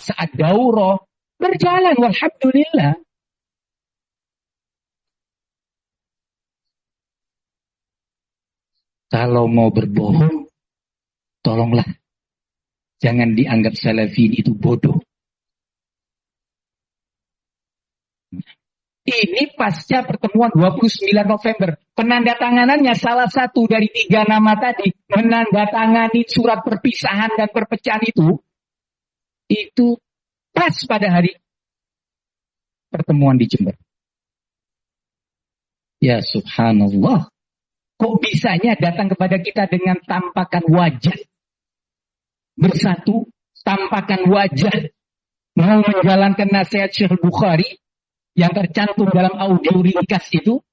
saat daurah berjalan, walhamdulillah. Kalau mau berbohong, tolonglah jangan dianggap salafin itu bodoh. Ini pasca pertemuan 29 November. Penandatanganannya salah satu dari 3 nama tadi. Menandatangani surat perpisahan dan perpecahan itu pas pada hari pertemuan di Jember. Ya subhanallah. Kok bisanya datang kepada kita dengan tampakan wajah. Bersatu, tampakan wajah. Mau menjalankan nasihat Syekh Bukhari yang tercantum dalam audio ringkas itu,